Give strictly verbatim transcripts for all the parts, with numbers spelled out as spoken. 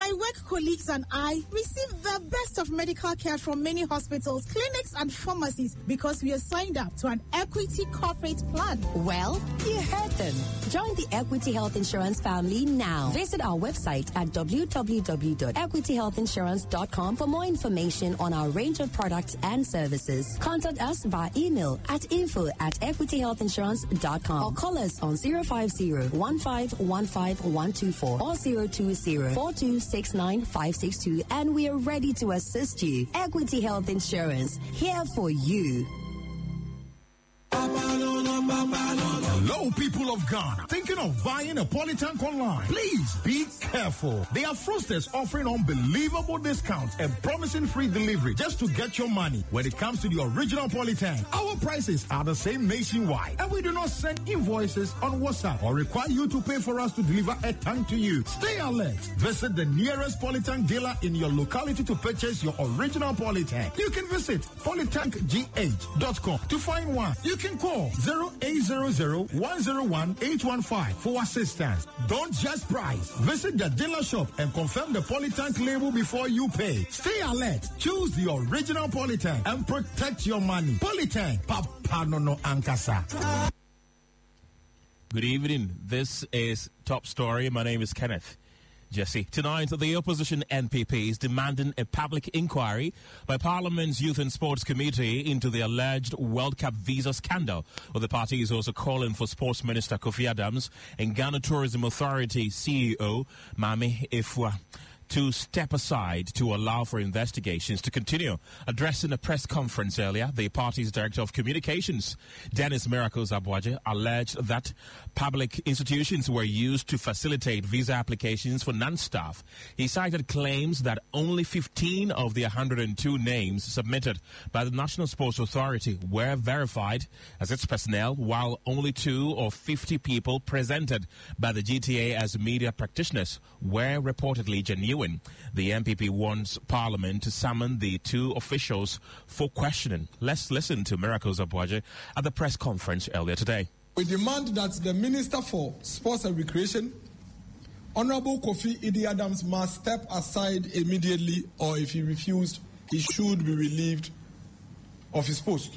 My work colleagues and I receive the best of medical care from many hospitals, clinics, and pharmacies because we are signed up to an Equity Corporate Plan. Well, you heard them. Join the Equity Health Insurance family now. Visit our website at w w w dot equity health insurance dot com for more information on our range of products and services. Contact us via email at info at equity health insurance dot com or call us on zero five zero, one five one five one two four or zero two zero, four two six nine five six two, and we are ready to assist you. Equity Health Insurance, here for you. Hello, people of Ghana. Thinking of buying a Polytank online? Please be careful. They are fraudsters offering unbelievable discounts and promising free delivery just to get your money. When it comes to the original Polytank, our prices are the same nationwide, and we do not send invoices on WhatsApp or require you to pay for us to deliver a tank to you. Stay alert. Visit the nearest Polytank dealer in your locality to purchase your original Polytank. You can visit polytank g h dot com to find one. You can call zero eight zero zero, one zero one, eight one five for assistance. Don't just price. Visit the dealer shop and confirm the Polytank label before you pay. Stay alert. Choose the original Polytank and protect your money. Polytank, Papa Nono Ankasa. Good evening. This is Top Story. My name is Kenneth Jesse. Tonight, the opposition N P P is demanding a public inquiry by Parliament's Youth and Sports Committee into the alleged World Cup visa scandal. Well, the party is also calling for Sports Minister Kofi Adams and Ghana Tourism Authority C E O Mami Ifwa to step aside to allow for investigations to continue. Addressing a press conference earlier, the party's Director of Communications, Dennis Miracles Abwaje, alleged that public institutions were used to facilitate visa applications for non-staff. He cited claims that only fifteen of the one hundred two names submitted by the National Sports Authority were verified as its personnel, while only two of fifty people presented by the G T A as media practitioners were reportedly genuine. The N P P wants Parliament to summon the two officials for questioning. Let's listen to Miracles Abwaje at the press conference earlier today. We demand that the Minister for Sports and Recreation, Honorable Kofi Idi Adams, must step aside immediately, or if he refused, he should be relieved of his post.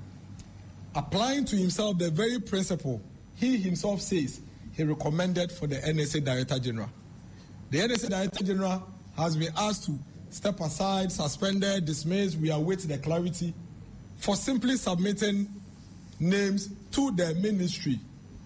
Applying to himself the very principle he himself says he recommended for the N S A Director General. The N S A Director General has been asked to step aside, suspended, dismissed. We await the clarity for simply submitting names to the ministry,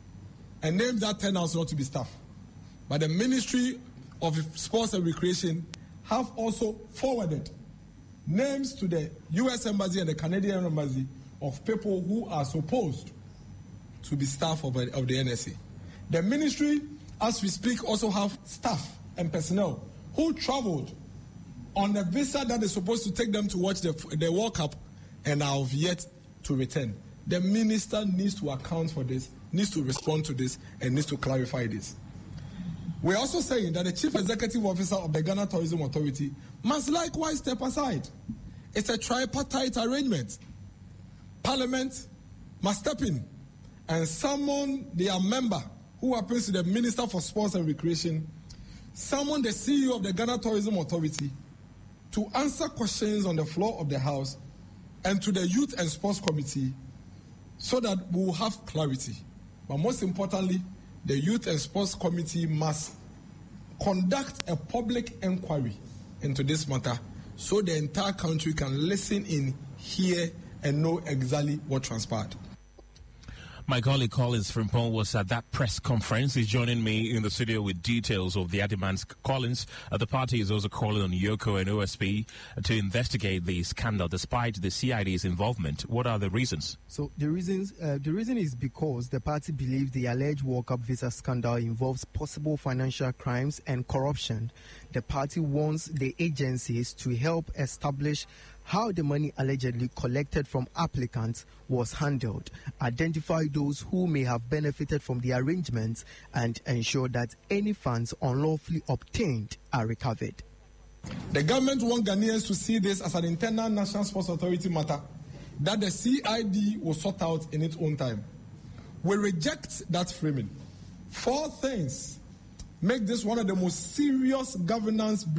and names that turn out not to be staff. But the Ministry of Sports and Recreation have also forwarded names to the U S Embassy and the Canadian Embassy of people who are supposed to be staff of, of the N S A. The ministry, as we speak, also have staff and personnel who traveled on the visa that is supposed to take them to watch the, the World Cup and are yet to return. The minister needs to account for this, needs to respond to this, and needs to clarify this. We're also saying that the Chief Executive Officer of the Ghana Tourism Authority must likewise step aside. It's a tripartite arrangement. Parliament must step in and summon their member, who happens to be the Minister for Sports and Recreation, summon the C E O of the Ghana Tourism Authority to answer questions on the floor of the House, and to the Youth and Sports Committee, so that we will have clarity. But most importantly, the Youth and Sports Committee must conduct a public inquiry into this matter so the entire country can listen in, hear, and know exactly what transpired. My colleague Collins Frimpong was at that press conference. He's joining me in the studio with details of the demands. Collins, uh, the party is also calling on Yoko and O S P to investigate the scandal despite the C I D's involvement. What are the reasons? So the reasons, uh, the reason is because the party believes the alleged World Cup visa scandal involves possible financial crimes and corruption. The party wants the agencies to help establish how the money allegedly collected from applicants was handled, identify those who may have benefited from the arrangements, and ensure that any funds unlawfully obtained are recovered. The government wants Ghanaians to see this as an internal National Sports Authority matter that the C I D will sort out in its own time. We reject that framing. Four things make this one of the most serious governance